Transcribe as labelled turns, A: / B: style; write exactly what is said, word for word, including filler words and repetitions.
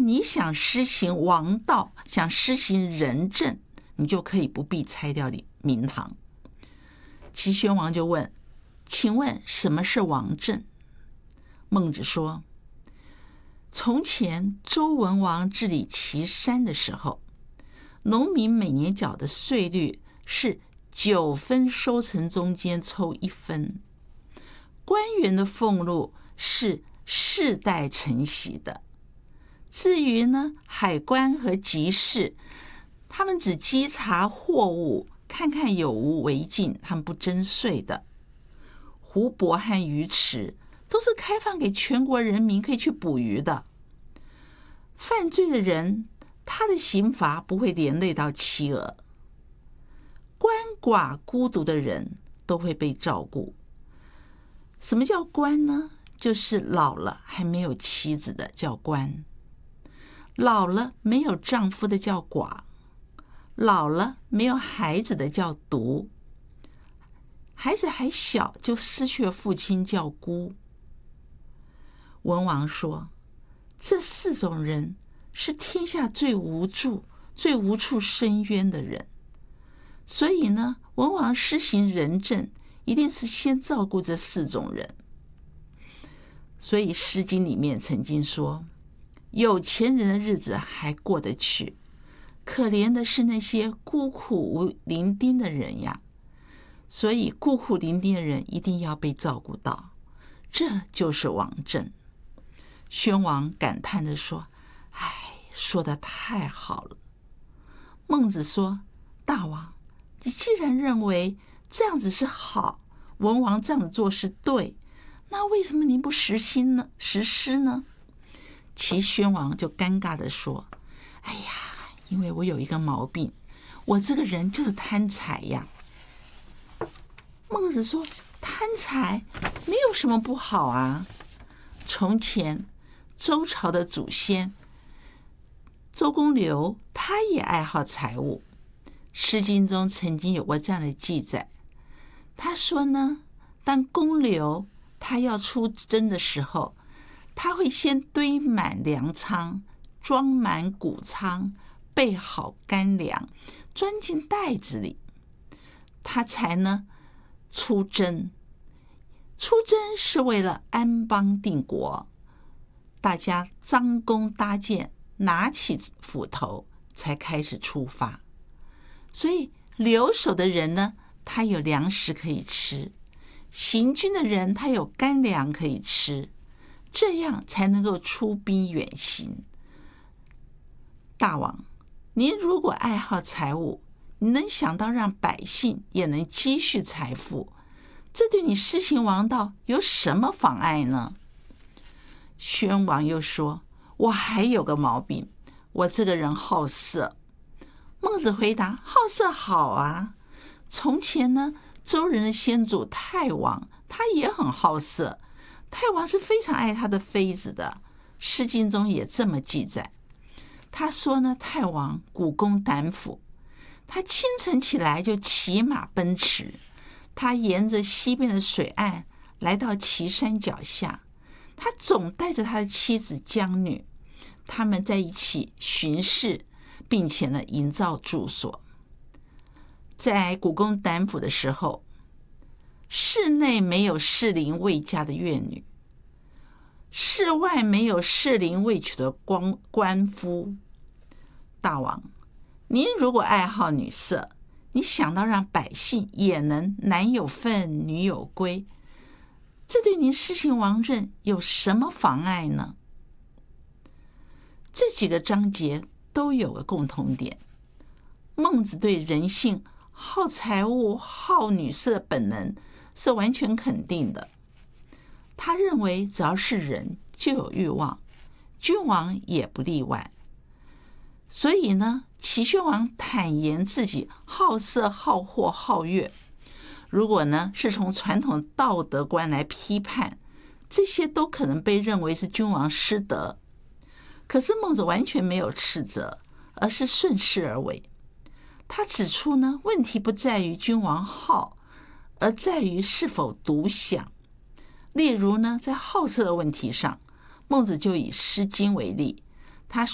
A: 你想施行王道，想施行仁政，你就可以不必拆掉明堂。齐宣王就问，请问什么是王政？孟子说，从前周文王治理岐山的时候，农民每年缴的税率是九分收成中间抽一分，官员的俸禄是世代承袭的。至于呢，海关和集市，他们只稽查货物，看看有无违禁，他们不征税的。湖泊和鱼池都是开放给全国人民可以去捕鱼的。犯罪的人，他的刑罚不会连累到妻儿。鳏寡孤独的人都会被照顾。什么叫鳏呢？就是老了还没有妻子的叫鳏，老了没有丈夫的叫寡，老了没有孩子的叫独，孩子还小就失去了父亲叫孤。文王说，这四种人是天下最无助、最无处伸冤的人。所以呢，文王施行仁政，一定是先照顾这四种人。所以《诗经》里面曾经说，有钱人的日子还过得去，可怜的是那些孤苦无伶仃的人呀。所以孤苦伶仃的人一定要被照顾到，这就是王政。宣王感叹地说，哎，说得太好了。孟子说，大王，你既然认为这样子是好，文王这样子做是对，那为什么您不实行呢？实施呢？齐宣王就尴尬地说，哎呀，因为我有一个毛病，我这个人就是贪财呀。孟子说，贪财没有什么不好啊。从前周朝的祖先周公刘，他也爱好财物。诗经中曾经有过这样的记载，他说呢，当公刘他要出征的时候，他会先堆满粮仓，装满谷仓，备好干粮，装进袋子里，他才呢出征。出征是为了安邦定国，大家张弓搭箭，拿起斧头才开始出发。所以留守的人呢，他有粮食可以吃，行军的人他有干粮可以吃，这样才能够出兵远行。大王，您如果爱好财物，你能想到让百姓也能积蓄财富，这对你施行王道有什么妨碍呢？宣王又说，我还有个毛病，我这个人好色。孟子回答，好色好啊。从前呢，周人的先祖太王，他也很好色。太王是非常爱他的妃子的，诗经中也这么记载。他说呢，太王古公胆府，他清晨起来就骑马奔驰，他沿着西边的水岸来到岐山脚下，他总带着他的妻子姜女，他们在一起巡视，并且呢营造住所。在古公胆府的时候，室内没有适龄未嫁的乐女，室外没有适龄未娶的官官夫。大王，您如果爱好女色，你想到让百姓也能男有分女有归，这对您施行王政有什么妨碍呢？这几个章节都有个共同点，孟子对人性好财物、好女色的本能是完全肯定的。他认为只要是人就有欲望，君王也不例外。所以呢，齐宣王坦言自己好色、好货、好乐。如果呢是从传统道德观来批判，这些都可能被认为是君王失德。可是孟子完全没有斥责，而是顺势而为。他指出呢，问题不在于君王好，而在于是否独享。例如呢，在好色的问题上，孟子就以《诗经》为例，